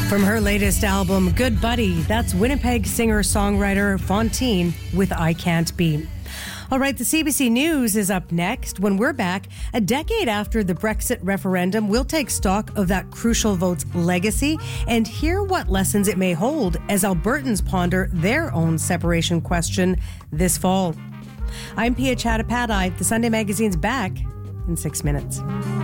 From her latest album, Good Buddy, that's Winnipeg singer-songwriter Fontaine with I Can't Be. All right, the CBC News is up next. When we're back, a decade after the Brexit referendum, we'll take stock of that crucial vote's legacy and hear what lessons it may hold as Albertans ponder their own separation question this fall. I'm Pia Chattopadhyay. The Sunday Magazine's back in 6 minutes.